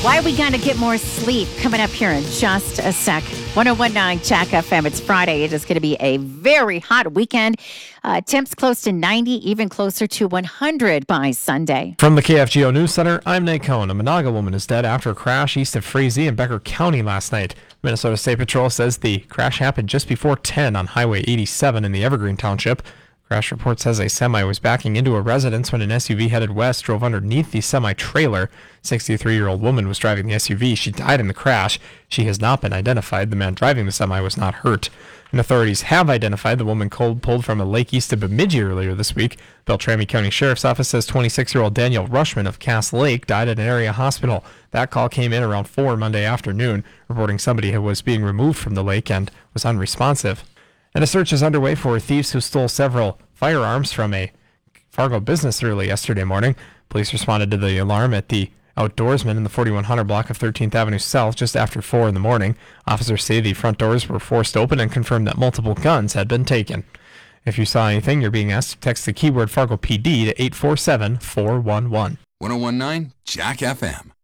Why we got to get more sleep coming up here in just a sec. 1019 Jack FM. It's Friday. It is going to be a very hot weekend. Temps close to 90, even closer to 100 by Sunday. From the KFGO News Center, I'm Nate Cohn. A Monaga woman is dead after a crash east of Frazee in Becker County last night. Minnesota State Patrol says the crash happened just before 10 on Highway 87 in the Evergreen Township. Crash report says a semi was backing into a residence when an SUV headed west drove underneath the semi-trailer. 63-year-old woman was driving the SUV. She died in the crash. She has not been identified. The man driving the semi was not hurt. And authorities have identified the woman pulled from a lake east of Bemidji earlier this week. Beltrami County Sheriff's Office says 26-year-old Daniel Rushman of Cass Lake died at an area hospital. That call came in around 4 Monday afternoon, reporting somebody who was being removed from the lake and was unresponsive. And a search is underway for thieves who stole several firearms from a Fargo business early yesterday morning. Police responded to the alarm at the Outdoorsman in the 4100 block of 13th Avenue South just after 4 in the morning. Officers say the front doors were forced open and confirmed that multiple guns had been taken. If you saw anything, you're being asked to text the keyword Fargo PD to 847-411. 1019 Jack FM.